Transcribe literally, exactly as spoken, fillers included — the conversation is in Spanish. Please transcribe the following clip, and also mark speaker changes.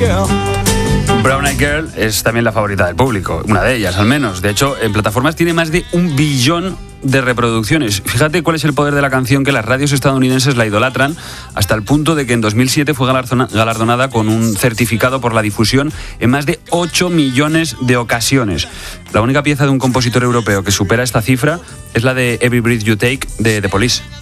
Speaker 1: Girl.
Speaker 2: Brown Eyed Girl es también la favorita del público, una de ellas al menos. De hecho, en plataformas tiene más de un billón de reproducciones. Fíjate cuál es el poder de la canción, que las radios estadounidenses la idolatran hasta el punto de que en dos mil siete fue galardonada con un certificado por la difusión en más de ocho millones de ocasiones. La única pieza de un compositor europeo que supera esta cifra es la de Every Breath You Take de The Police.